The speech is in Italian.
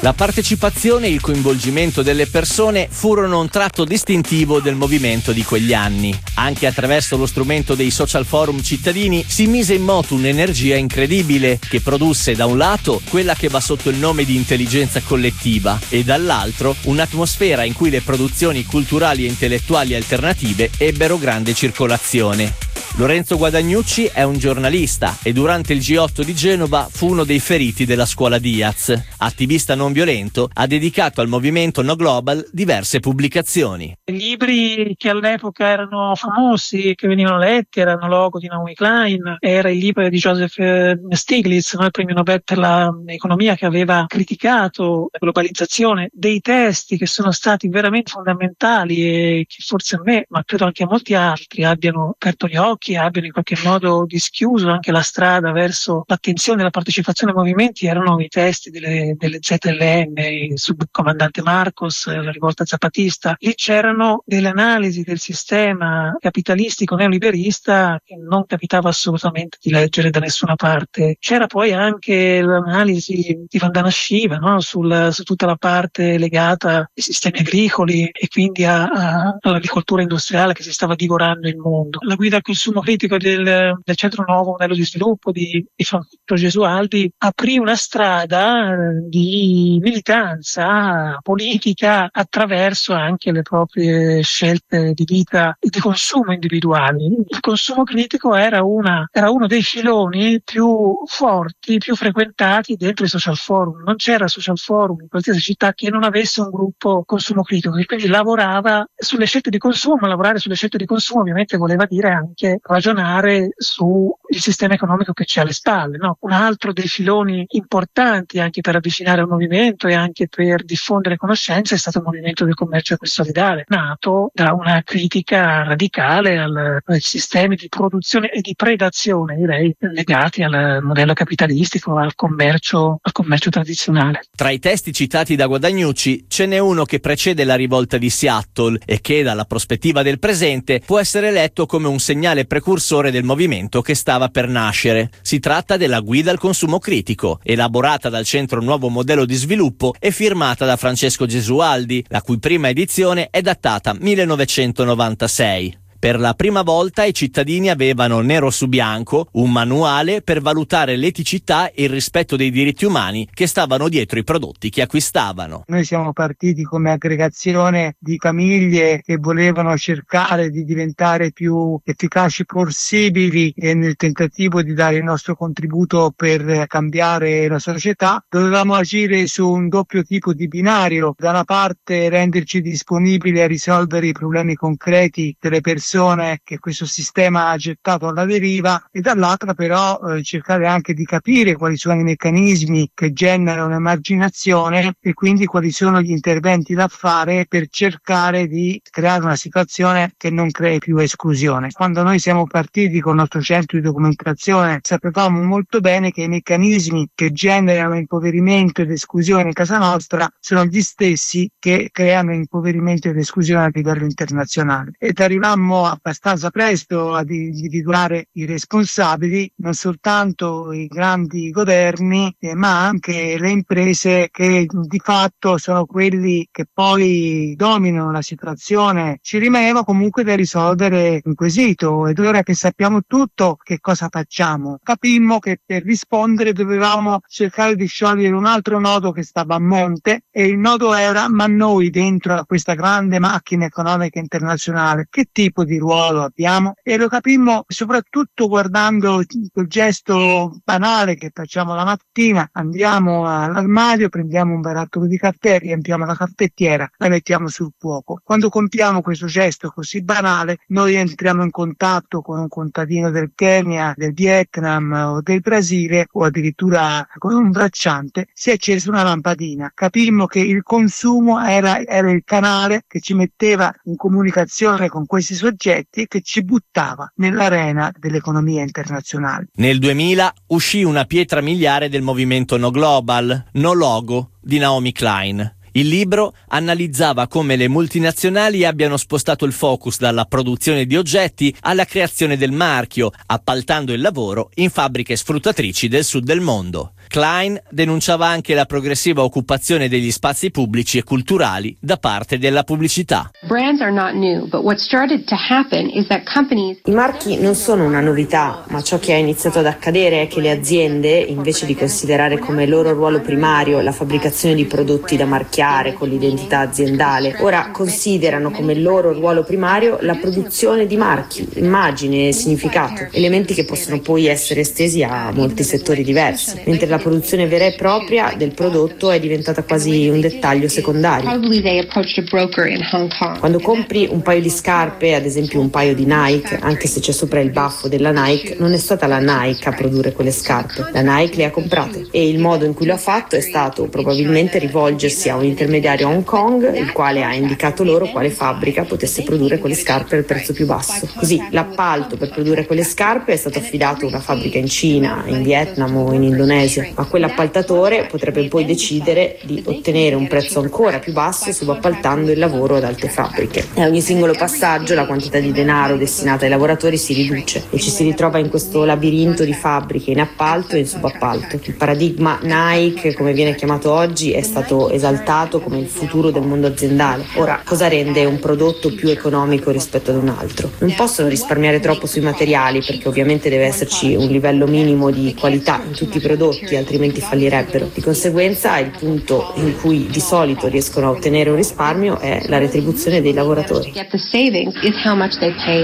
La partecipazione e il coinvolgimento delle persone furono un tratto distintivo del movimento di quegli anni. Anche attraverso lo strumento dei social forum cittadini si mise in moto un'energia incredibile che produsse da un lato quella che va sotto il nome di intelligenza collettiva e dall'altro un'atmosfera in cui le produzioni culturali e intellettuali alternative ebbero grande circolazione. Lorenzo Guadagnucci è un giornalista e durante il G8 di Genova fu uno dei feriti della scuola Diaz. Attivista non violento, ha dedicato al movimento No Global diverse pubblicazioni. I libri che all'epoca erano famosi, che venivano letti, erano Logo di Naomi Klein, era il libro di Joseph Stiglitz, il premio Nobel per l'economia, che aveva criticato la globalizzazione, dei testi che sono stati veramente fondamentali e che forse a me, ma credo anche a molti altri, abbiano aperto gli occhi, abbiano in qualche modo dischiuso anche la strada verso l'attenzione e la partecipazione ai movimenti, erano i testi delle ZLN, il subcomandante Marcos, la rivolta zapatista. Lì c'erano delle analisi del sistema capitalistico neoliberista che non capitava assolutamente di leggere da nessuna parte. C'era poi anche l'analisi di Vandana Shiva, no? su tutta la parte legata ai sistemi agricoli e quindi all'agricoltura industriale che si stava divorando il mondo. La guida al consumo critico del Centro Nuovo Modello di Sviluppo di Franco Gesualdi aprì una strada di militanza politica attraverso anche le proprie scelte di vita e di consumo individuali. Il consumo critico era uno dei filoni più forti, più frequentati dentro i social forum. Non c'era social forum in qualsiasi città che non avesse un gruppo consumo critico, che quindi lavorava sulle scelte di consumo, ma lavorare sulle scelte di consumo ovviamente voleva dire anche ragionare sul sistema economico che c'è alle spalle, no? Un altro dei filoni importanti anche per avvicinare al movimento e anche per diffondere conoscenze è stato il movimento del commercio solidale, nato da una critica radicale ai sistemi di produzione e di predazione, direi, legati al modello capitalistico, al commercio tradizionale. Tra i testi citati da Guadagnucci ce n'è uno che precede la rivolta di Seattle e che, dalla prospettiva del presente, può essere letto come un segnale precursore del movimento che stava per nascere. Si tratta della guida al consumo critico, elaborata dal Centro Nuovo Modello di Sviluppo e firmata da Francesco Gesualdi, la cui prima edizione è datata 1996. Per la prima volta i cittadini avevano nero su bianco un manuale per valutare l'eticità e il rispetto dei diritti umani che stavano dietro i prodotti che acquistavano. Noi siamo partiti come aggregazione di famiglie che volevano cercare di diventare più efficaci possibili e nel tentativo di dare il nostro contributo per cambiare la società. Dovevamo agire su un doppio tipo di binario: da una parte renderci disponibili a risolvere i problemi concreti delle persone che questo sistema ha gettato alla deriva, e dall'altra però cercare anche di capire quali sono i meccanismi che generano emarginazione e quindi quali sono gli interventi da fare per cercare di creare una situazione che non crei più esclusione. Quando noi siamo partiti con il nostro centro di documentazione sapevamo molto bene che i meccanismi che generano impoverimento ed esclusione in casa nostra sono gli stessi che creano impoverimento ed esclusione a livello internazionale, ed arrivammo abbastanza presto ad individuare i responsabili, non soltanto i grandi governi ma anche le imprese, che di fatto sono quelli che poi dominano la situazione. Ci rimaneva comunque da risolvere un quesito, ed ora che sappiamo tutto, che cosa facciamo? Capimmo che per rispondere dovevamo cercare di sciogliere un altro nodo che stava a monte, e il nodo era: ma noi dentro a questa grande macchina economica internazionale che tipo di ruolo abbiamo? E lo capimmo soprattutto guardando quel gesto banale che facciamo la mattina: andiamo all'armadio, prendiamo un barattolo di caffè, riempiamo la caffettiera, la mettiamo sul fuoco. Quando compiamo questo gesto così banale, noi entriamo in contatto con un contadino del Kenya, del Vietnam o del Brasile, o addirittura con un bracciante. Si è accesa una lampadina. Capimmo che il consumo era il canale che ci metteva in comunicazione con questi soggetti, che ci buttava nell'arena dell'economia internazionale. Nel 2000 uscì una pietra miliare del movimento No Global, No Logo, di Naomi Klein. Il libro analizzava come le multinazionali abbiano spostato il focus dalla produzione di oggetti alla creazione del marchio, appaltando il lavoro in fabbriche sfruttatrici del sud del mondo. Klein denunciava anche la progressiva occupazione degli spazi pubblici e culturali da parte della pubblicità. I marchi non sono una novità, ma ciò che ha iniziato ad accadere è che le aziende, invece di considerare come loro ruolo primario la fabbricazione di prodotti da marchiare con l'identità aziendale, ora considerano come loro ruolo primario la produzione di marchi, immagine e significato, elementi che possono poi essere estesi a molti settori diversi, mentre la produzione vera e propria del prodotto è diventata quasi un dettaglio secondario. Quando compri un paio di scarpe, ad esempio un paio di Nike, anche se c'è sopra il baffo della Nike, non è stata la Nike a produrre quelle scarpe, la Nike le ha comprate e il modo in cui lo ha fatto è stato probabilmente rivolgersi a un intermediario a Hong Kong, il quale ha indicato loro quale fabbrica potesse produrre quelle scarpe al prezzo più basso. Così l'appalto per produrre quelle scarpe è stato affidato a una fabbrica in Cina, in Vietnam o in Indonesia, ma quell'appaltatore potrebbe poi decidere di ottenere un prezzo ancora più basso subappaltando il lavoro ad altre fabbriche. E a ogni singolo passaggio la quantità di denaro destinata ai lavoratori si riduce e ci si ritrova in questo labirinto di fabbriche in appalto e in subappalto. Il paradigma Nike, come viene chiamato oggi, è stato esaltato come il futuro del mondo aziendale. Ora, cosa rende un prodotto più economico rispetto ad un altro? Non possono risparmiare troppo sui materiali, perché ovviamente deve esserci un livello minimo di qualità in tutti i prodotti, altrimenti fallirebbero. Di conseguenza il punto in cui di solito riescono a ottenere un risparmio è la retribuzione dei lavoratori.